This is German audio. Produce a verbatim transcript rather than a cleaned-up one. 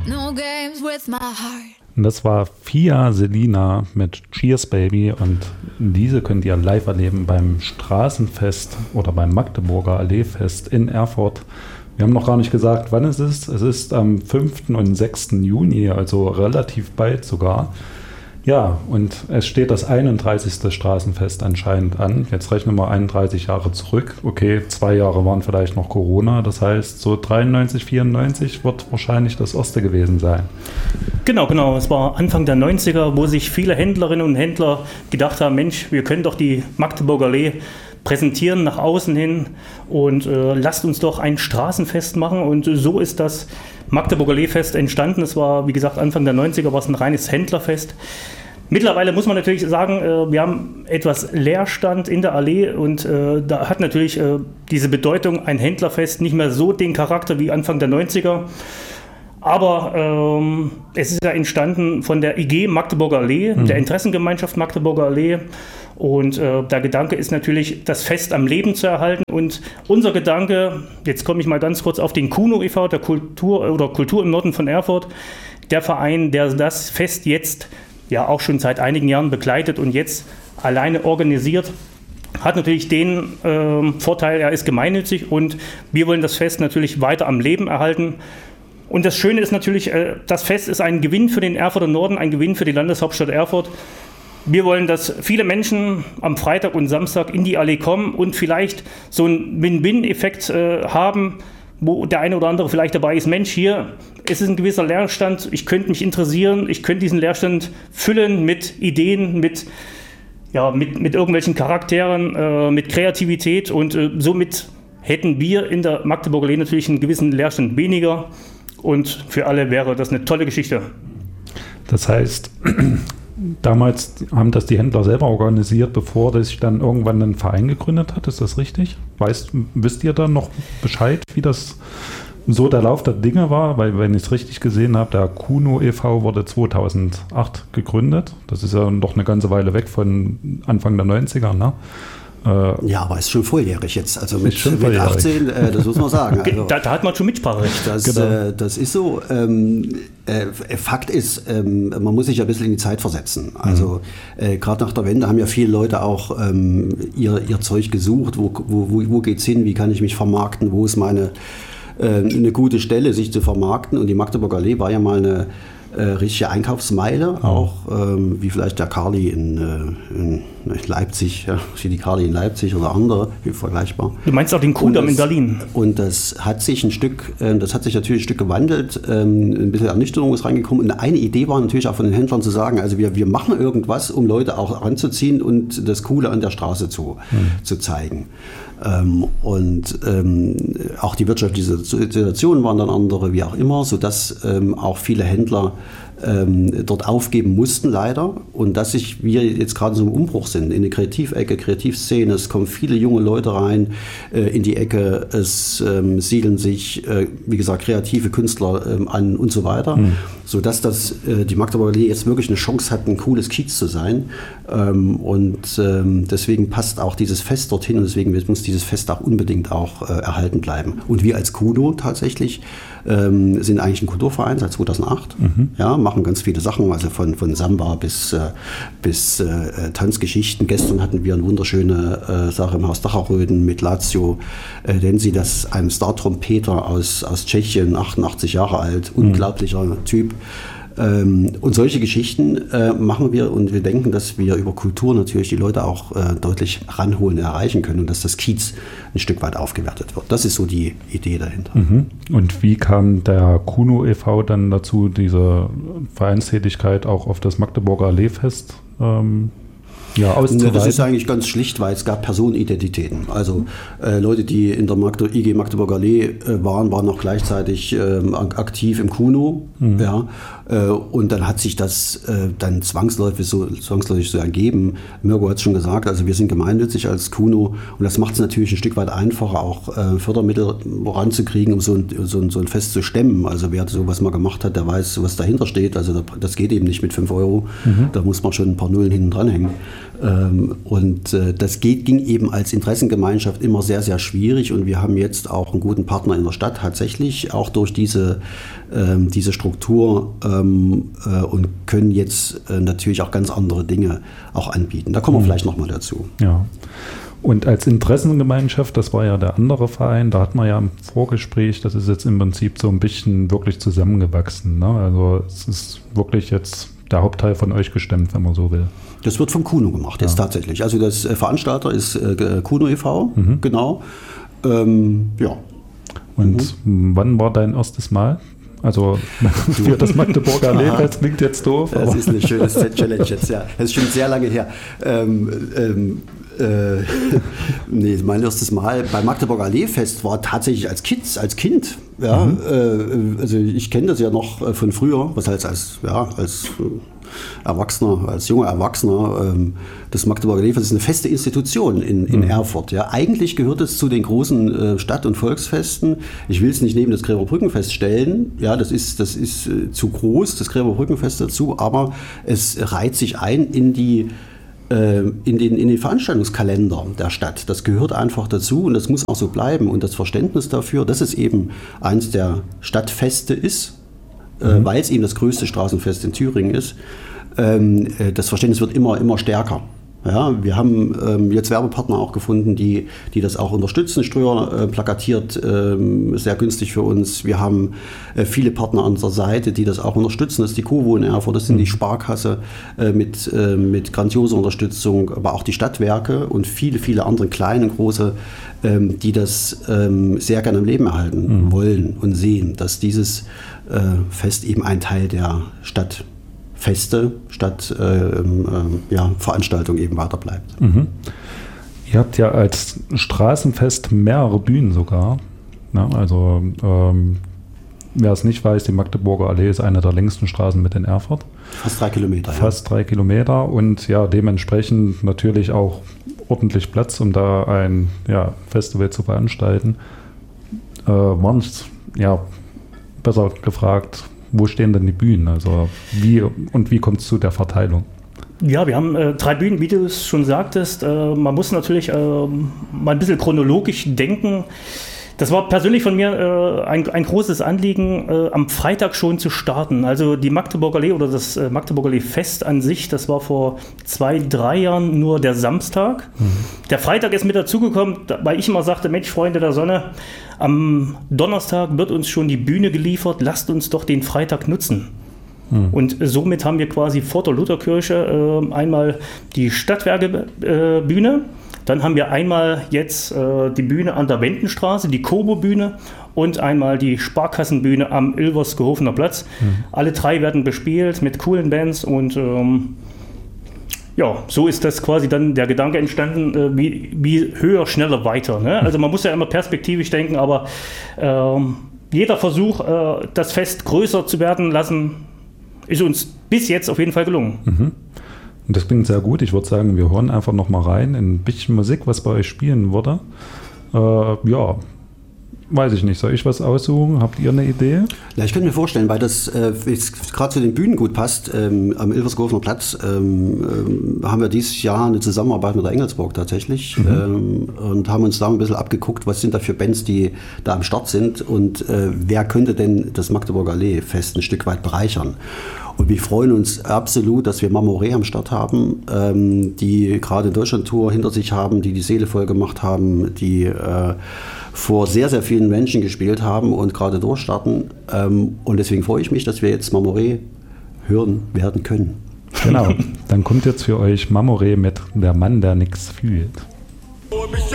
No games with my heart. Das war Fia Selina mit Cheers Baby und diese könnt ihr live erleben beim Straßenfest oder beim Magdeburger Alleefest in Erfurt. Wir haben noch gar nicht gesagt, wann es ist. Es ist am fünften und sechsten Juni, also relativ bald sogar. Ja, und es steht das einunddreißigste Straßenfest anscheinend an. Jetzt rechnen wir einunddreißig Jahre zurück. Okay, zwei Jahre waren vielleicht noch Corona. Das heißt, so dreiundneunzig, vierundneunzig wird wahrscheinlich das erste gewesen sein. Genau, genau. Es war Anfang der neunziger, wo sich viele Händlerinnen und Händler gedacht haben, Mensch, wir können doch die Magdeburger Allee präsentieren nach außen hin und äh, lasst uns doch ein Straßenfest machen. Und so ist das Magdeburger Alleefest entstanden. Es war, wie gesagt, Anfang der neunziger war es ein reines Händlerfest. Mittlerweile muss man natürlich sagen, äh, wir haben etwas Leerstand in der Allee und äh, da hat natürlich äh, diese Bedeutung ein Händlerfest nicht mehr so den Charakter wie Anfang der neunziger. Aber ähm, es ist ja entstanden von der I G Magdeburger Allee, mhm. der Interessengemeinschaft Magdeburger Allee. Und äh, der Gedanke ist natürlich, das Fest am Leben zu erhalten. Und unser Gedanke, jetzt komme ich mal ganz kurz auf den Kuno e V, der Kultur oder Kultur im Norden von Erfurt, der Verein, der das Fest jetzt ja auch schon seit einigen Jahren begleitet und jetzt alleine organisiert, hat natürlich den äh, Vorteil, er ist gemeinnützig und wir wollen das Fest natürlich weiter am Leben erhalten. Und das Schöne ist natürlich, äh, das Fest ist ein Gewinn für den Erfurter Norden, ein Gewinn für die Landeshauptstadt Erfurt. Wir wollen, dass viele Menschen am Freitag und Samstag in die Allee kommen und vielleicht so einen Win-Win-Effekt äh, haben, wo der eine oder andere vielleicht dabei ist, Mensch, hier ist es ein gewisser Leerstand, ich könnte mich interessieren, ich könnte diesen Leerstand füllen mit Ideen, mit, ja, mit, mit irgendwelchen Charakteren, äh, mit Kreativität und äh, somit hätten wir in der Magdeburger Allee natürlich einen gewissen Leerstand weniger und für alle wäre das eine tolle Geschichte. Das heißt, damals haben das die Händler selber organisiert, bevor sich dann irgendwann ein Verein gegründet hat. Ist das richtig? Weißt, wisst ihr dann noch Bescheid, wie das so der Lauf der Dinge war? Weil, wenn ich es richtig gesehen habe, der Kuno e V wurde zweitausendacht gegründet. Das ist ja noch eine ganze Weile weg von Anfang der neunziger, ne? Äh, ja, aber ist schon volljährig jetzt. Also mit, mit achtzehn, äh, das muss man sagen. Also, da, da hat man schon Mitspracherecht. Das, genau. äh, das ist so. Ähm, äh, Fakt ist, ähm, man muss sich ja ein bisschen in die Zeit versetzen. Also mhm. äh, gerade nach der Wende haben ja viele Leute auch ähm, ihr, ihr Zeug gesucht. Wo, wo, wo, wo geht's hin? Wie kann ich mich vermarkten? Wo ist meine äh, eine gute Stelle, sich zu vermarkten? Und die Magdeburger Allee war ja mal eine Äh, richtige Einkaufsmeile, oh. auch ähm, wie vielleicht der Carli in, äh, in Leipzig, ja, wie die Carli in Leipzig oder andere, wie vergleichbar. Du meinst auch den Kudamm in Berlin? Und das hat sich ein Stück, äh, das hat sich natürlich ein Stück gewandelt, ähm, ein bisschen Ernüchterung ist reingekommen und eine Idee war natürlich auch von den Händlern zu sagen, also wir, wir machen irgendwas, um Leute auch anzuziehen und das Coole an der Straße zu, hm. zu zeigen. Ähm, und ähm, auch die wirtschaftliche Situation waren dann andere, wie auch immer, sodass ähm, auch viele Händler ähm, dort aufgeben mussten, leider. Und dass sich wir jetzt gerade so im Umbruch sind, in der Kreativecke, Kreativszene, es kommen viele junge Leute rein äh, in die Ecke, es ähm, siedeln sich, äh, wie gesagt, kreative Künstler ähm, an und so weiter, mhm. sodass das, äh, die Magdeburger Allee jetzt wirklich eine Chance hat, ein cooles Kiez zu sein. Ähm, und ähm, deswegen passt auch dieses Fest dorthin und deswegen muss dieses Fest auch unbedingt auch äh, erhalten bleiben. Und wir als Kuno tatsächlich ähm, sind eigentlich ein Kulturverein seit zweitausendacht, mhm. ja, machen ganz viele Sachen, also von, von Samba bis, äh, bis äh, Tanzgeschichten. Gestern hatten wir eine wunderschöne äh, Sache im Haus Dacherröden mit Lazio, äh, nennen sie das, einem Star-Trompeter aus, aus Tschechien, achtundachtzig Jahre alt, mhm. unglaublicher Typ. Ähm, und solche Geschichten äh, machen wir und wir denken, dass wir über Kultur natürlich die Leute auch äh, deutlich ranholen, erreichen können und dass das Kiez ein Stück weit aufgewertet wird. Das ist so die Idee dahinter. Mhm. Und wie kam der Kuno e V dann dazu, diese Vereinstätigkeit auch auf das Magdeburger Alleefest ähm, ja, auszuweiten? Das ist eigentlich ganz schlicht, weil es gab Personenidentitäten. Also äh, Leute, die in der Magde- I G Magdeburger Allee äh, waren, waren auch gleichzeitig äh, aktiv im Kuno. Mhm. Ja, äh, und dann hat sich das äh, dann zwangsläufig so, zwangsläufig so ergeben. Mirko hat es schon gesagt, also wir sind gemeinnützig als Kuno und das macht es natürlich ein Stück weit einfacher, auch äh, Fördermittel ranzukriegen, um so ein, so, ein, so ein Fest zu stemmen. Also wer sowas mal gemacht hat, der weiß, was dahinter steht. Also das geht eben nicht mit fünf Euro. Mhm. Da muss man schon ein paar Nullen hinten dranhängen. Ähm, und äh, das geht, ging eben als Interessengemeinschaft immer sehr, sehr schwierig. Und wir haben jetzt auch einen guten Partner in der Stadt tatsächlich, auch durch diese, ähm, diese Struktur ähm, äh, und können jetzt äh, natürlich auch ganz andere Dinge auch anbieten. Da kommen wir mhm. vielleicht nochmal dazu. Ja. Und als Interessengemeinschaft, das war ja der andere Verein, da hat man ja im Vorgespräch, das ist jetzt im Prinzip so ein bisschen wirklich zusammengewachsen. Ne? Also es ist wirklich jetzt der Hauptteil von euch gestemmt, wenn man so will. Das wird vom Kuno gemacht, jetzt ja. tatsächlich. Also das äh, Veranstalter ist äh, Kuno e V, mhm. genau. Ähm, ja. Und mhm. wann war dein erstes Mal? Also für das Magdeburger Allee-Fest klingt jetzt doof. Das ist eine schöne Challenge jetzt, ja. Das ist schon sehr lange her. Ähm, ähm, äh, nee, mein erstes Mal beim Magdeburger Allee-Fest war tatsächlich als Kind. Als kind ja. Mhm. Äh, also ich kenne das ja noch von früher, was heißt als, ja, als Erwachsener, als junger Erwachsener. Ähm, das Magdeburger Allee-Fest ist eine feste Institution in, in mhm. Erfurt. Ja. Eigentlich gehört es zu den großen äh, Stadt- und Volksfesten. Ich will es nicht neben das Gräberbrückenfest stellen. Ja, das ist, das ist äh, zu groß, das Gräberbrückenfest dazu, aber es reiht sich ein in die In den, in den Veranstaltungskalender der Stadt. Das gehört einfach dazu und das muss auch so bleiben. Und das Verständnis dafür, dass es eben eins der Stadtfeste ist, mhm. äh, weil es eben das größte Straßenfest in Thüringen ist, ähm, das Verständnis wird immer, immer stärker. Ja, wir haben ähm, jetzt Werbepartner auch gefunden, die, die das auch unterstützen. Ströer äh, plakatiert ähm, sehr günstig für uns. Wir haben äh, viele Partner an unserer Seite, die das auch unterstützen. Das ist die Covo in Erfurt, das sind die Sparkasse äh, mit, äh, mit grandioser Unterstützung, aber auch die Stadtwerke und viele, viele andere kleine, große, ähm, die das ähm, sehr gerne am Leben erhalten mhm. wollen und sehen, dass dieses äh, Fest eben ein Teil der Stadt Feste statt äh, äh, ja, Veranstaltung eben weiter bleibt. Mhm. Ihr habt ja als Straßenfest mehrere Bühnen sogar. Ja, also ähm, wer es nicht weiß, die Magdeburger Allee ist eine der längsten Straßen mit in Erfurt. Fast drei Kilometer. Fast ja. drei Kilometer und ja, dementsprechend natürlich auch ordentlich Platz, um da ein ja, Festival zu veranstalten. Äh, waren es, ja, besser gefragt, wo stehen denn die Bühnen? Also wie und wie kommt es zu der Verteilung? Ja, wir haben äh, drei Bühnen, wie du es schon sagtest. Äh, man muss natürlich äh, mal ein bisschen chronologisch denken. Das war persönlich von mir äh, ein, ein großes Anliegen, äh, am Freitag schon zu starten. Also die Magdeburger Allee oder das äh, Magdeburger Allee-Fest an sich, das war vor zwei, drei Jahren nur der Samstag. Mhm. Der Freitag ist mit dazugekommen, weil ich immer sagte, Mensch, Freunde der Sonne, am Donnerstag wird uns schon die Bühne geliefert, lasst uns doch den Freitag nutzen. Mhm. Und somit haben wir quasi vor der Lutherkirche äh, einmal die Stadtwerkebühne. Äh, Dann haben wir einmal jetzt äh, die Bühne an der Wendenstraße, die Kobo-Bühne und einmal die Sparkassenbühne am Ilversgehofener Platz. Mhm. Alle drei werden bespielt mit coolen Bands und ähm, ja, so ist das quasi dann der Gedanke entstanden, äh, wie, wie höher, schneller, weiter. Ne? Also man muss ja immer perspektivisch denken, aber ähm, jeder Versuch, äh, das Fest größer zu werden lassen, ist uns bis jetzt auf jeden Fall gelungen. Mhm. Und das klingt sehr gut. Ich würde sagen, wir hören einfach noch mal rein in ein bisschen Musik, was bei euch spielen würde. Äh, ja, weiß ich nicht. Soll ich was aussuchen? Habt ihr eine Idee? Ja, ich könnte mir vorstellen, weil das äh, gerade zu den Bühnen gut passt, ähm, am Ilversgehofener Platz ähm, ähm, haben wir dieses Jahr eine Zusammenarbeit mit der Engelsburg tatsächlich mhm. ähm, und haben uns da ein bisschen abgeguckt, was sind da für Bands, die da am Start sind und äh, wer könnte denn das Magdeburger Allee-Fest ein Stück weit bereichern. Und wir freuen uns absolut, dass wir Mamoré am Start haben, ähm, die gerade Deutschland-Tour hinter sich haben, die die Seele voll gemacht haben, die äh, vor sehr, sehr vielen Menschen gespielt haben und gerade durchstarten. Ähm, und deswegen freue ich mich, dass wir jetzt Mamoré hören werden können. Genau, dann kommt jetzt für euch Mamoré mit Der Mann, der nichts fühlt.